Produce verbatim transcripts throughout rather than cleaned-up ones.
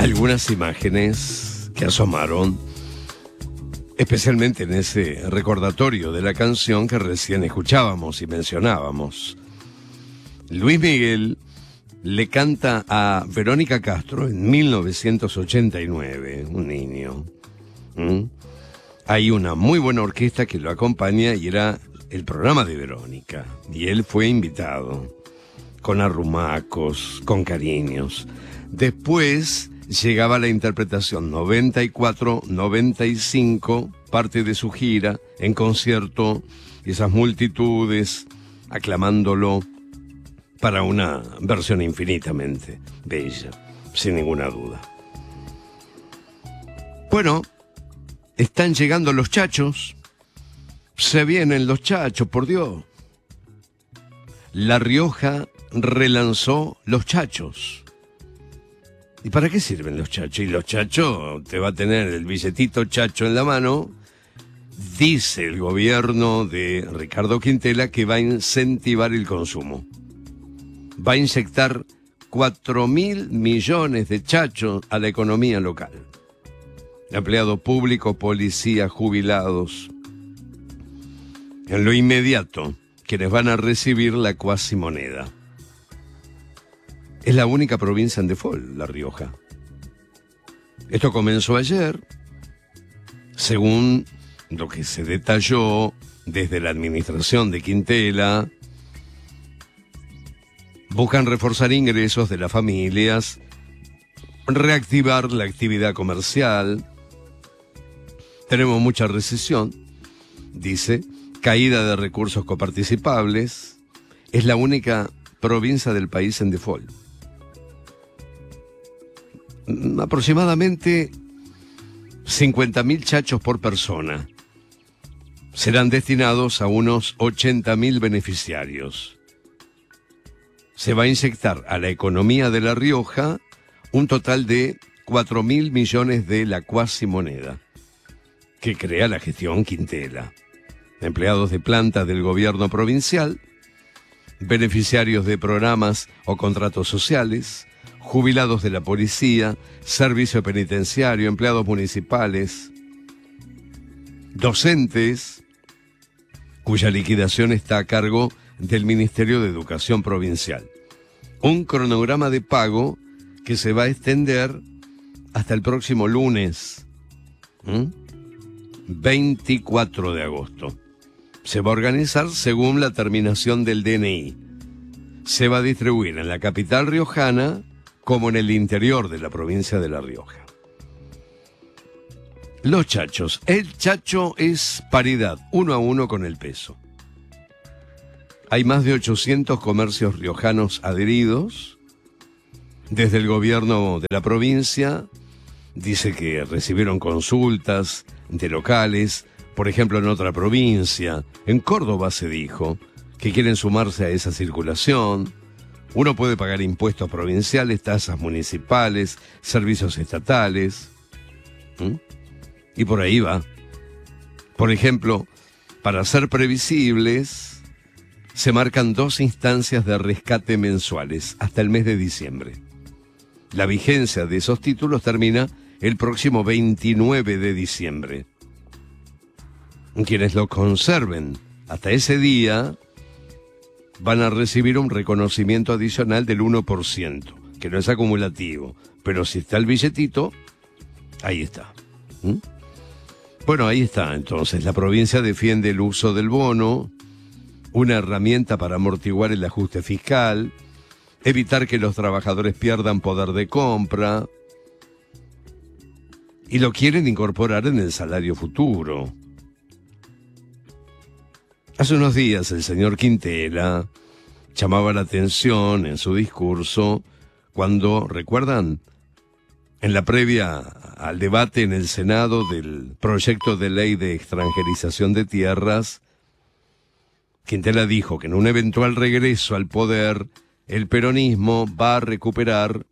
algunas imágenes que asomaron, especialmente en ese recordatorio de la canción que recién escuchábamos y mencionábamos. Luis Miguel le canta a Verónica Castro en mil novecientos ochenta y nueve, un niño. ¿Mm? Hay una muy buena orquesta que lo acompaña y era el programa de Verónica. Y él fue invitado, con arrumacos, con cariños. Después llegaba la interpretación noventa y cuatro noventa y cinco, parte de su gira, en concierto, y esas multitudes aclamándolo para una versión infinitamente bella, sin ninguna duda. Bueno, están llegando los chachos, se vienen los chachos, por Dios. La Rioja relanzó los chachos. ¿Y para qué sirven los chachos? Y los chachos, te va a tener el billetito chacho en la mano. Dice el gobierno de Ricardo Quintela que va a incentivar el consumo. Va a inyectar cuatro mil millones de chachos a la economía local. Empleados públicos, policías, jubilados. En lo inmediato, quienes van a recibir la cuasimoneda. Es la única provincia en default, La Rioja. Esto comenzó ayer, según lo que se detalló desde la administración de Quintela. Buscan reforzar ingresos de las familias, reactivar la actividad comercial. Tenemos mucha recesión, dice, caída de recursos coparticipables. Es la única provincia del país en default. Aproximadamente cincuenta mil chachos por persona serán destinados a unos ochenta mil beneficiarios. Se va a inyectar a la economía de La Rioja un total de cuatro mil millones de la cuasimoneda que crea la gestión Quintela. Empleados de plantas del gobierno provincial, beneficiarios de programas o contratos sociales, jubilados de la policía, servicio penitenciario, empleados municipales, docentes, cuya liquidación está a cargo del Ministerio de Educación Provincial. Un cronograma de pago que se va a extender hasta el próximo lunes, ¿Mm? veinticuatro de agosto. Se va a organizar según la terminación del D N I. Se va a distribuir en la capital riojana como en el interior de la provincia de La Rioja. Los chachos. El chacho es paridad, uno a uno con el peso. Hay más de ochocientos comercios riojanos adheridos. Desde el gobierno de la provincia dice que recibieron consultas de locales, por ejemplo en otra provincia. En Córdoba se dijo que quieren sumarse a esa circulación. Uno puede pagar impuestos provinciales, tasas municipales, servicios estatales. ¿Mm? Y por ahí va. Por ejemplo, para ser previsibles, se marcan dos instancias de rescate mensuales hasta el mes de diciembre. La vigencia de esos títulos termina el próximo veintinueve de diciembre. Quienes lo conserven hasta ese día van a recibir un reconocimiento adicional del uno por ciento, que no es acumulativo, pero si está el billetito, ahí está. ¿Mm? Bueno, ahí está, entonces, la provincia defiende el uso del bono, una herramienta para amortiguar el ajuste fiscal, evitar que los trabajadores pierdan poder de compra, y lo quieren incorporar en el salario futuro. Hace unos días el señor Quintela llamaba la atención en su discurso cuando, ¿recuerdan? En la previa al debate en el Senado del proyecto de ley de extranjerización de tierras, Quintela dijo que en un eventual regreso al poder, el peronismo va a recuperar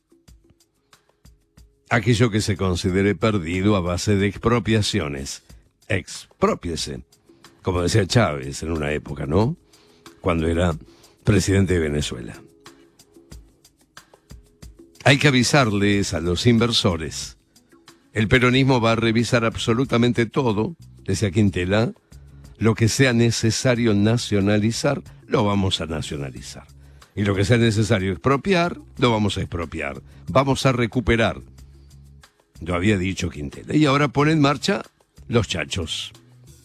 aquello que se considere perdido a base de expropiaciones. Exprópiese, como decía Chávez en una época, ¿no? Cuando era presidente de Venezuela. Hay que avisarles a los inversores. El peronismo va a revisar absolutamente todo, decía Quintela. Lo que sea necesario nacionalizar, lo vamos a nacionalizar. Y lo que sea necesario expropiar, lo vamos a expropiar. Vamos a recuperar. Lo había dicho Quintela. Y ahora pone en marcha los chachos.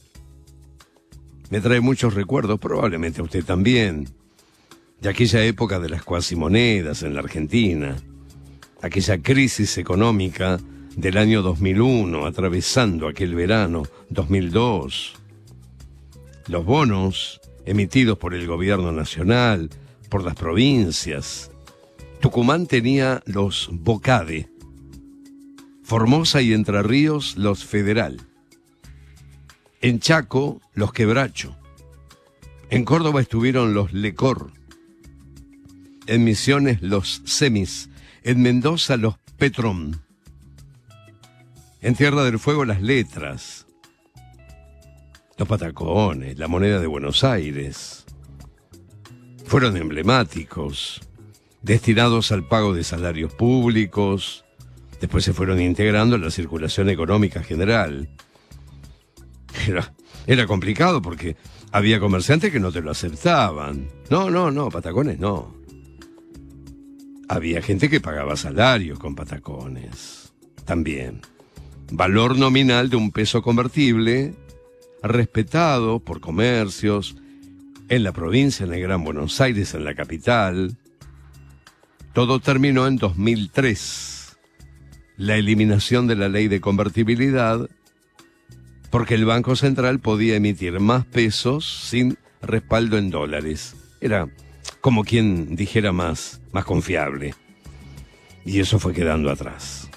Me trae muchos recuerdos, probablemente a usted también, de aquella época de las cuasimonedas en la Argentina, aquella crisis económica del año dos mil uno, atravesando aquel verano dos mil dos. Los bonos emitidos por el gobierno nacional, por las provincias. Tucumán tenía los Bocade, Formosa y Entre Ríos los Federal, en Chaco los Quebracho, en Córdoba estuvieron los Lecor, en Misiones los Semis, en Mendoza los Petrón, en Tierra del Fuego las Letras, los Patacones, la moneda de Buenos Aires. Fueron emblemáticos, destinados al pago de salarios públicos, después se fueron integrando en la circulación económica general. Era, era complicado porque había comerciantes que no te lo aceptaban. No, no, no, patacones no. Había gente que pagaba salarios con patacones. También. Valor nominal de un peso convertible, respetado por comercios, en la provincia, en el Gran Buenos Aires, en la capital. Todo terminó en dos mil tres. La eliminación de la ley de convertibilidad, porque el Banco Central podía emitir más pesos sin respaldo en dólares. Era como quien dijera más, más confiable. Y eso fue quedando atrás.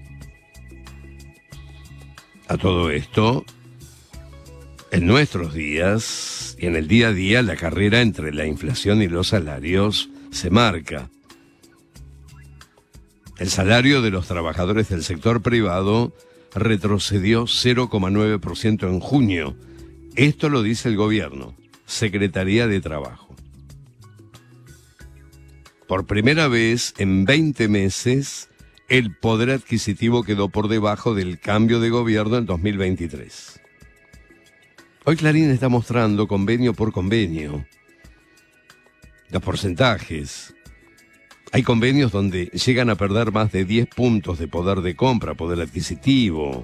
A todo esto, en nuestros días y en el día a día, la carrera entre la inflación y los salarios se marca. El salario de los trabajadores del sector privado retrocedió cero coma nueve por ciento en junio. Esto lo dice el gobierno, Secretaría de Trabajo. Por primera vez en veinte meses, el poder adquisitivo quedó por debajo del cambio de gobierno en dos mil veintitrés. Hoy Clarín está mostrando convenio por convenio los porcentajes. Hay convenios donde llegan a perder más de diez puntos de poder de compra, poder adquisitivo.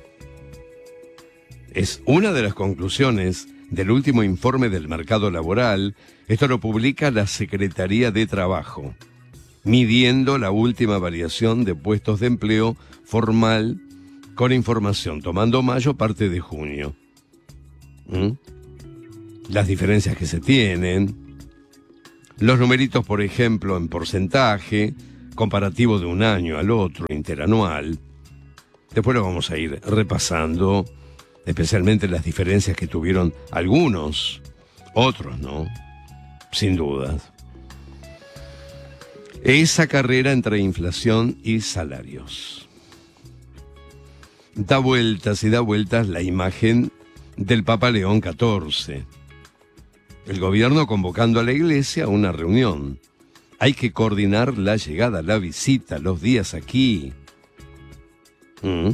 Es una de las conclusiones del último informe del mercado laboral. Esto lo publica la Secretaría de Trabajo, midiendo la última variación de puestos de empleo formal con información, tomando mayo, parte de junio. ¿Mm? Las diferencias que se tienen. Los numeritos, por ejemplo, en porcentaje, comparativo de un año al otro, interanual. Después lo vamos a ir repasando, especialmente las diferencias que tuvieron algunos, otros no, sin dudas. Esa carrera entre inflación y salarios. Da vueltas y da vueltas la imagen del Papa León catorce. El gobierno convocando a la iglesia a una reunión. Hay que coordinar la llegada, la visita, los días aquí. ¿Mm?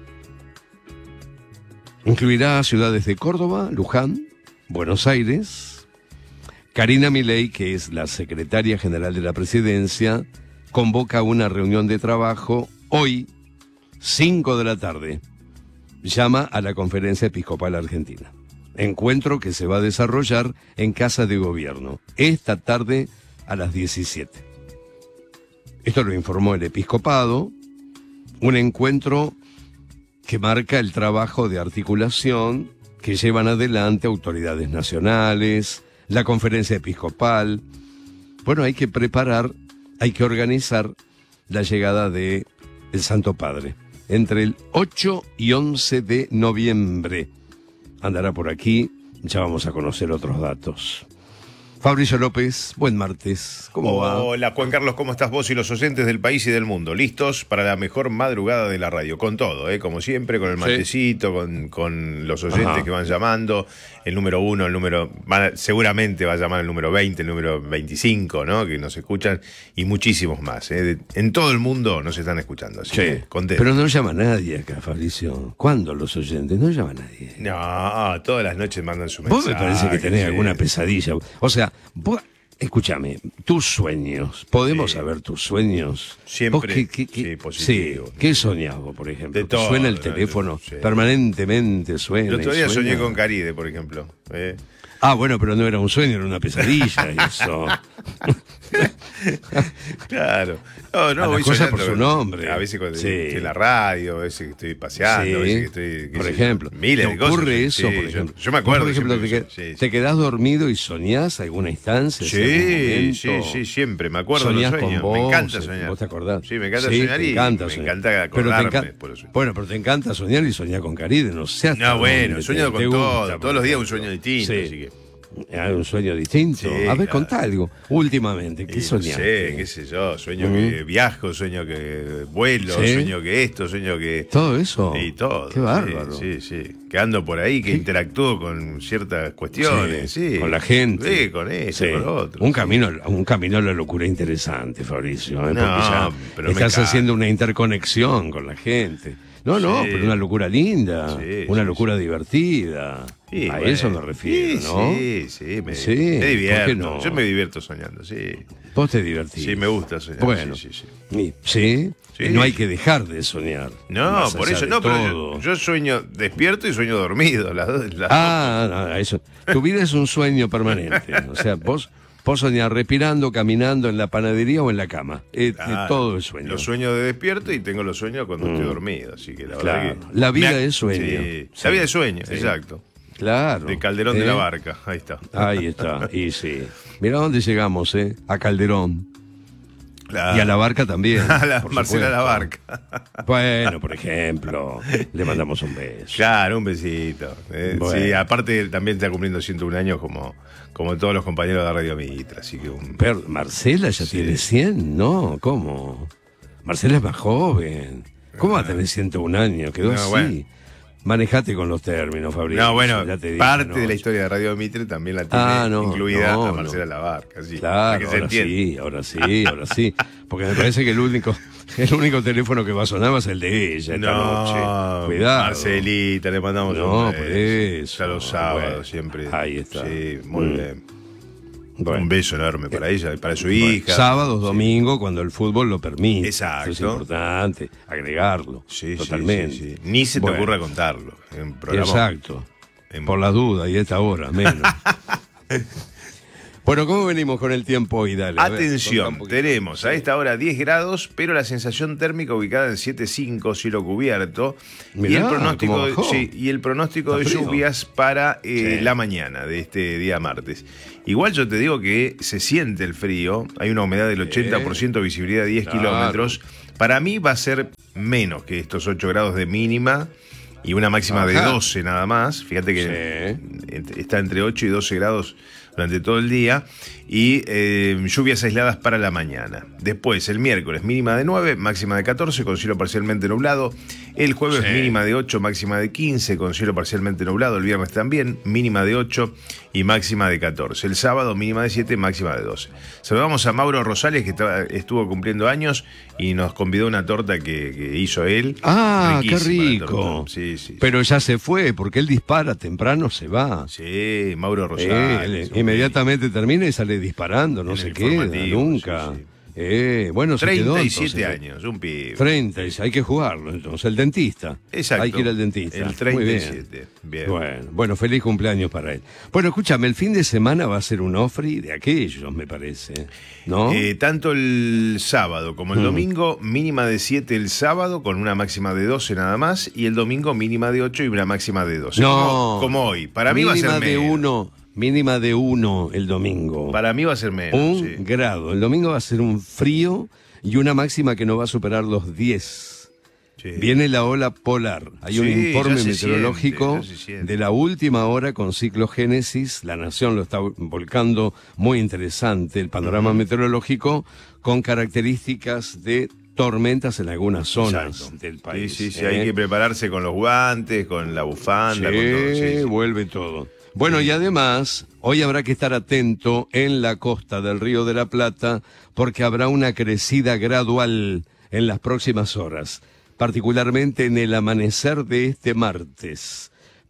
Incluirá ciudades de Córdoba, Luján, Buenos Aires. Karina Milei, que es la secretaria general de la presidencia, convoca una reunión de trabajo hoy, cinco de la tarde. Llama a la Conferencia Episcopal Argentina. Encuentro que se va a desarrollar en Casa de Gobierno, esta tarde a las diecisiete. Esto lo informó el Episcopado, un encuentro que marca el trabajo de articulación que llevan adelante autoridades nacionales, la Conferencia Episcopal. Bueno, hay que preparar, hay que organizar la llegada de el Santo Padre entre el ocho y once de noviembre. Andará por aquí, ya vamos a conocer otros datos. Fabricio López, buen martes, ¿cómo va? Hola Juan Carlos, ¿cómo estás vos y los oyentes del país y del mundo? ¿Listos para la mejor madrugada de la radio? Con todo, ¿eh? Como siempre, con el matecito, sí. con, con los oyentes Ajá. que van llamando, el número uno, el número, van, seguramente va a llamar el número veinte, el número veinticinco, ¿no? Que nos escuchan, y muchísimos más, ¿eh? En todo el mundo nos están escuchando, así sí. que contento. Pero no llama nadie acá, Fabricio. ¿Cuándo los oyentes? No llama nadie. No, todas las noches mandan su mensaje. Vos me parece que tenés sí. alguna pesadilla. O sea, vos, escúchame, tus sueños, ¿podemos sí. saber tus sueños? Siempre, qué, qué, qué, sí, positivo. Sí. ¿Qué soñás vos, por ejemplo? De todo, ¿Suena el teléfono? No, sí. Permanentemente suena. Yo todavía suena. soñé con Caride, por ejemplo. ¿eh? Ah, bueno, pero no era un sueño, era una pesadilla eso. Claro. No, no, a voy las cosas por soñando, su nombre. A veces cuando sí. estoy en la radio, a veces que estoy paseando, sí. a veces que estoy... Por sé, ejemplo. Miles de cosas. ¿Ocurre eso, sí, por ejemplo? Yo, yo me acuerdo. Por ejemplo, te, que, sí, sí. ¿te quedás dormido y soñás alguna instancia? Sí, sí, sí, siempre. Me acuerdo de los sueños. Con vos, me encanta soñar. ¿Vos te acordás? Sí, me encanta sí, soñar y encanta me soñar. encanta acordarme pero por los sueños. Bueno, pero te encanta soñar y soñar con Caride, no seas No, bueno, sueño con todo. Gusta, todos los días un sueño distinto, sí. así que... ¿Hay un sueño distinto? Sí, a ver, claro. contá algo. Últimamente, ¿qué soñaste? No sé, qué sé yo. Sueño Mm. que viajo, sueño que vuelo, ¿Sí? sueño que esto, sueño que... ¿Todo eso? Y todo. Qué bárbaro. Sí, sí, sí. Que ando por ahí, que ¿Qué? interactúo con ciertas cuestiones, sí. sí. Con la gente. Sí, con eso, sí. con lo otro. Un sí. camino, un camino a la locura interesante, Fabricio. ¿eh? Porque No, ya pero me estás encanta. haciendo una interconexión con la gente. No, no, Sí. pero una locura linda, Sí, una sí, locura sí. divertida. Sí, a bueno. eso me refiero, sí, ¿no? Sí, sí, me, Sí, me ¿por qué divierto. no? Yo me divierto soñando, sí. Vos te divertís. Sí, me gusta soñar. Bueno, sí, sí, sí. ¿sí? Sí. Y no hay que dejar de soñar. No, más por allá eso de no, pero todo. yo, yo sueño despierto y sueño dormido. Las dos, las Ah, no, eso. Tu vida es un sueño permanente. O sea, vos, vos soñás respirando, caminando en la panadería o en la cama. Eh, Claro, todo es sueño. Los sueños de despierto y tengo los sueños cuando estoy dormido. Así que la Claro. verdad que. La vida me ha- es sueño. Sí, Sí. La vida es sueño, Sí. exacto. Claro. De Calderón ¿Eh? de la Barca. Ahí está. Ahí está. Y sí. Mirá dónde llegamos, ¿eh? A Calderón. Claro. Y a la barca también. A la por Marcela supuesto. la Barca. Bueno, por ejemplo, le mandamos un beso. Claro, un besito. eh. Bueno. Sí, aparte también está cumpliendo ciento un años como, como todos los compañeros de Radio Mitra. Así que un. Pero Marcela ya Sí. tiene cien, ¿no? ¿Cómo? Marcela es más joven. ¿Cómo va a tener ciento un años? Quedó No, así. bueno. Manejate con los términos, Fabricio. No, bueno, ya te dije, parte no. de la historia de Radio Mitre también la tiene Ah, no, incluida no, a Marcela no. Labarca, sí, para Claro, que se ahora entienda. sí, ahora sí, ahora sí. Porque me parece que el único, el único teléfono que va a sonar va a ser el de ella esta No, noche. Cuidado. Marcelita, le mandamos No, un por beso. eso. Ya los sábados Bueno, siempre. ahí está. Sí, muy Mm. bien. Bueno. Un beso enorme para ella y para su Bueno, hija. sábados, Sí. domingo, cuando el fútbol lo permite. Exacto. Eso es importante, agregarlo. Sí, sí, totalmente. sí, sí. Ni se te Bueno, ocurra contarlo. En programa. Exacto. En- Por las dudas, y a esta hora, menos. Bueno, ¿cómo venimos con el tiempo hoy? Dale. a ver, contá Atención, un poquito. tenemos a esta hora diez grados, pero la sensación térmica ubicada en siete punto cinco, cielo cubierto. y, Mirá, el pronóstico cómo de, bajó. sí, y el pronóstico Está de frío. lluvias para eh, Sí. la mañana de este día martes. Igual yo te digo que se siente el frío, hay una humedad del ochenta por ciento, visibilidad diez Claro. kilómetros. Para mí va a ser menos que estos ocho grados de mínima y una máxima de Ajá. doce nada más. Fíjate que Sí. ent- está entre ocho y doce grados durante todo el día y eh, lluvias aisladas para la mañana. Después, el miércoles, mínima de nueve, máxima de catorce, con cielo parcialmente nublado. El jueves, Sí. mínima de ocho, máxima de quince, con cielo parcialmente nublado. El viernes también, mínima de ocho y máxima de catorce. El sábado, mínima de siete, máxima de doce. Saludamos a Mauro Rosales, que estaba- estuvo cumpliendo años y nos convidó una torta que, que hizo él. Ah, qué Riquísima la rico. torta. Sí, sí. Pero ya se fue, porque él dispara temprano, se va. Sí, Mauro Eh, Rosales. él inmediatamente termina y sale disparando, no En se el queda informativo, nunca. sí, sí. Eh, bueno, se quedó, treinta y siete entonces. años, un pibe. treinta, y hay que jugarlo entonces. El dentista. Exacto. Hay que ir al dentista. El Muy treinta y bien. siete. Bien. Bueno, bueno, feliz cumpleaños para él. Bueno, escúchame, el fin de semana va a ser un ofri de aquellos, me parece. ¿No? Eh, tanto el sábado como el Mm. domingo, mínima de siete el sábado, con una máxima de doce nada más, y el domingo mínima de ocho y una máxima de doce. No. Como, como hoy. Para mí va a ser Mínima de menos. uno, mínima de uno el domingo. Para mí va a ser menos. un sí. grado. El domingo va a ser un frío y una máxima que no va a superar los diez. Sí. Viene la ola polar. Hay sí, un informe meteorológico siente, siente. de la última hora con ciclogénesis. La Nación lo está volcando, muy interesante el panorama uh-huh. meteorológico, con características de tormentas en algunas zonas Exacto. del país. Sí, sí, sí, ¿eh? hay que prepararse con los guantes, con la bufanda, sí, con todo. Sí, sí. vuelve todo. Bueno, y además, hoy habrá que estar atento en la costa del Río de la Plata, porque habrá una crecida gradual en las próximas horas, particularmente en el amanecer de este martes.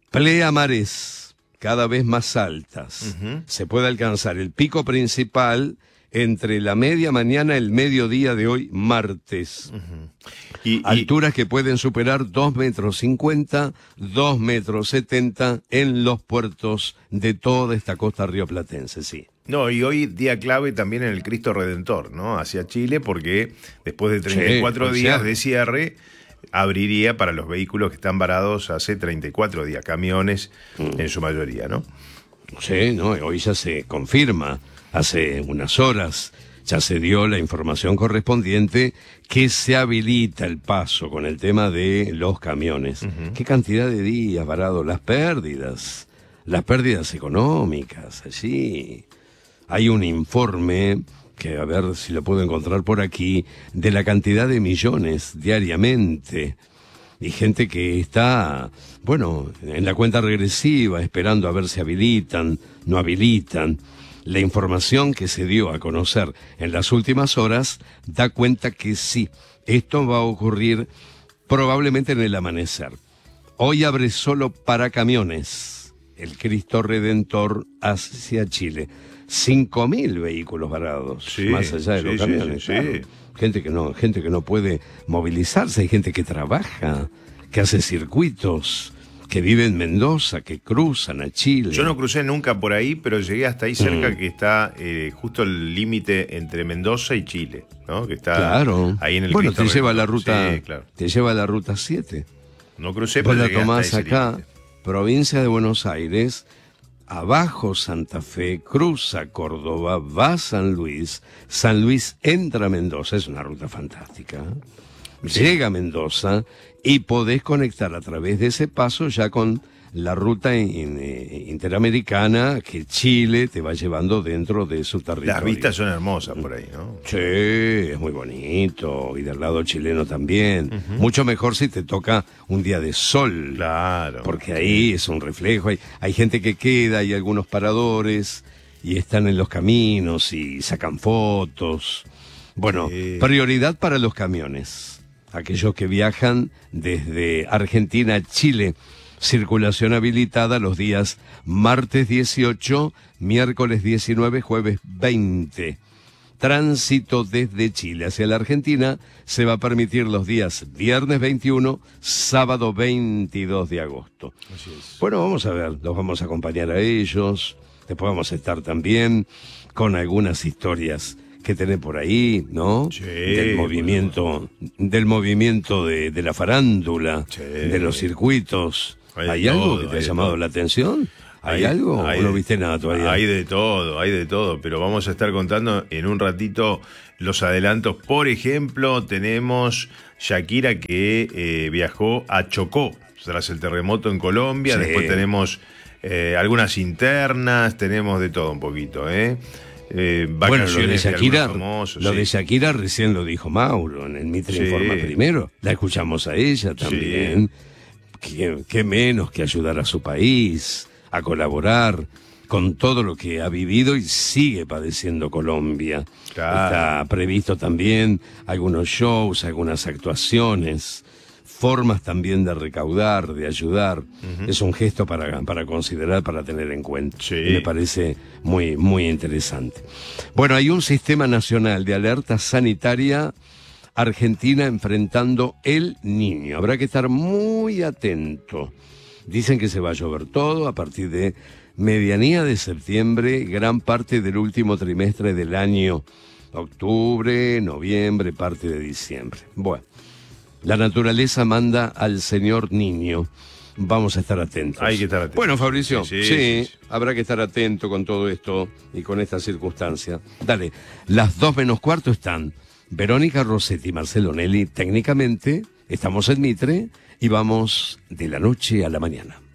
Pleamárés cada vez más altas. Uh-huh. Se puede alcanzar el pico principal entre la media mañana y el mediodía de hoy, martes. Uh-huh. y, Alturas y... que pueden superar dos metros cincuenta, dos metros setenta en los puertos de toda esta costa rioplatense, sí. No, y hoy día clave también en el Cristo Redentor, ¿no? Hacia Chile, porque después de treinta y cuatro sí, días de cierre, abriría para los vehículos que están varados hace treinta y cuatro días, camiones mm. en su mayoría, ¿no? Sí, no, hoy ya se confirma, hace unas horas ya se dio la información correspondiente que se habilita el paso con el tema de los camiones. Uh-huh. ¿Qué cantidad de días varados? Las pérdidas, las pérdidas económicas, allí. Hay un informe, que a ver si lo puedo encontrar por aquí, de la cantidad de millones diariamente. Y gente que está, bueno, en la cuenta regresiva, esperando a ver si habilitan, no habilitan. La información que se dio a conocer en las últimas horas da cuenta que sí, esto va a ocurrir probablemente en el amanecer. Hoy abre solo para camiones el Cristo Redentor hacia Chile. Cinco mil vehículos varados, sí, más allá de sí, los camiones. Sí, sí, claro. sí. Gente que no, gente que no puede movilizarse, hay gente que trabaja, que hace circuitos, que vive en Mendoza, que cruzan a Chile. Yo no crucé nunca por ahí, pero llegué hasta ahí cerca, mm. que está eh, justo el límite entre Mendoza y Chile, ¿no? Que está claro. ahí en el Bueno, Cristo te lleva Redentor. la ruta, sí, claro. te lleva la ruta siete. No crucé, Vos pero la llegué tomás hasta ese acá, límite. provincia de Buenos Aires, abajo Santa Fe, cruza Córdoba, va a San Luis, San Luis entra a Mendoza, es una ruta fantástica. Sí. Llega a Mendoza y podés conectar a través de ese paso ya con la ruta in, in, interamericana que Chile te va llevando dentro de su territorio. Las vistas son hermosas por ahí, ¿no? Sí, es muy bonito, y del lado chileno también. Uh-huh. Mucho mejor si te toca un día de sol. Claro. Porque ahí es un reflejo, hay, hay gente que queda, hay algunos paradores, y están en los caminos y sacan fotos. Bueno, sí. Prioridad para los camiones. Aquellos que viajan desde Argentina a Chile. Circulación habilitada los días martes dieciocho, miércoles diecinueve, jueves veinte. Tránsito desde Chile hacia la Argentina se va a permitir los días viernes veintiuno, sábado veintidós de agosto. Así es. Bueno, vamos a ver, los vamos a acompañar a ellos. Después vamos a estar también con algunas historias que tenés por ahí, ¿no? Sí, del movimiento, bueno. del movimiento de, de la farándula, sí. de los circuitos. ¿Hay, ¿Hay algo todo, que te ha llamado la atención? ¿Hay, ¿Hay algo hay, o no viste nada todavía? Hay de todo, hay de todo, pero vamos a estar contando en un ratito los adelantos. Por ejemplo, tenemos Shakira que eh, viajó a Chocó tras el terremoto en Colombia. Sí. Después tenemos eh, algunas internas, tenemos de todo un poquito, ¿eh? Eh, bueno, lo de Shakira, de famosos, lo sí. de Shakira recién lo dijo Mauro en el Mitre sí. Informa primero. La escuchamos a ella también. Sí. ¿Qué, qué menos que ayudar a su país, a colaborar con todo lo que ha vivido y sigue padeciendo Colombia. Claro. Está previsto también algunos shows, algunas actuaciones, formas también de recaudar, de ayudar. Uh-huh. Es un gesto para, para considerar, para tener en cuenta. Sí. Me parece muy, muy interesante. Bueno, hay un sistema nacional de alerta sanitaria Argentina enfrentando el Niño. Habrá que estar muy atento. Dicen que se va a llover todo a partir de medianía de septiembre, gran parte del último trimestre del año, octubre, noviembre, parte de diciembre. Bueno, la naturaleza manda al señor Niño. Vamos a estar atentos. Hay que estar atentos. Bueno, Fabricio, sí, sí, sí, sí, habrá que estar atento con todo esto y con esta circunstancia. Dale, las dos menos cuarto están Verónica Rossetti y Marcelo Nelly técnicamente Estamos en Mitre y vamos de la noche a la mañana.